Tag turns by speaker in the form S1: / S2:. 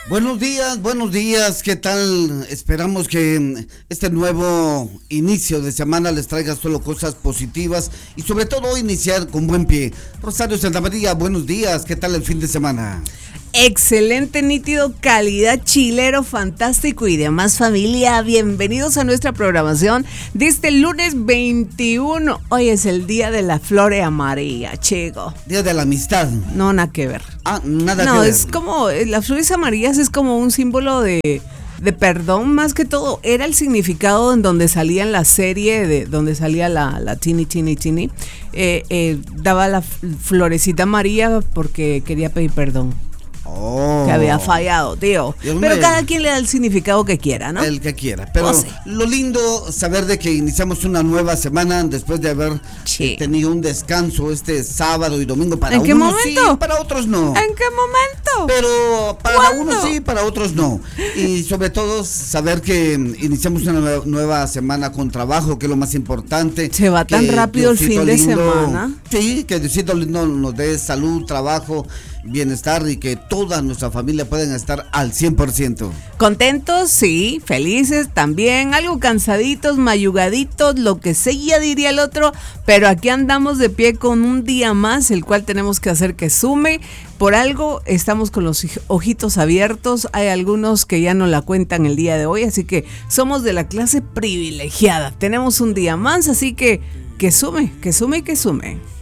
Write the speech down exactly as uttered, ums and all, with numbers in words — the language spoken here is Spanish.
S1: Buenos días, buenos días, ¿qué tal? Esperamos que este nuevo inicio de semana les traiga solo cosas positivas y sobre todo iniciar con buen pie. Rosario Santa María, buenos días, ¿qué tal el fin de semana?
S2: Excelente, nítido, calidad, chilero, fantástico y demás, familia. Bienvenidos a nuestra programación de este lunes veintiuno. Hoy es el día de la flor amarilla, chico.
S1: Día de la amistad.
S2: No, nada que ver.
S1: Ah, nada
S2: no,
S1: que ver.
S2: No, es como, las flores amarillas es como un símbolo de, de perdón, más que todo. Era el significado en donde salía en la serie, de donde salía la, la Tini, Tini, Tini. Eh, eh, daba la florecita amarilla porque quería pedir perdón.
S1: Oh.
S2: Que había fallado, tío.
S1: Dios
S2: Pero
S1: me...
S2: cada quien le da el significado que quiera, ¿no?
S1: El que quiera. Pero
S2: oh, sí.
S1: Lo lindo saber de que iniciamos una nueva semana después de haber
S2: sí.
S1: tenido un descanso este sábado y domingo. Para
S2: ¿En qué
S1: unos
S2: momento?
S1: Sí, para otros no.
S2: ¿En qué momento?
S1: Pero para
S2: ¿Cuándo?
S1: unos sí, para otros no. Y sobre todo saber que iniciamos una nueva, nueva semana con trabajo, que es lo más importante.
S2: Se va tan rápido
S1: Diosito
S2: el fin
S1: lindo,
S2: de semana.
S1: Sí, que Diosito lindo nos dé salud, trabajo, bienestar y que toda nuestra familia puedan estar al cien por ciento.
S2: Contentos, sí, felices también, algo cansaditos, mayugaditos, lo que sea diría el otro, pero aquí andamos de pie con un día más, el cual tenemos que hacer que sume. Por algo estamos con los ojitos abiertos, hay algunos que ya no la cuentan el día de hoy, así que somos de la clase privilegiada. Tenemos un día más, así que que sume, que sume y que sume.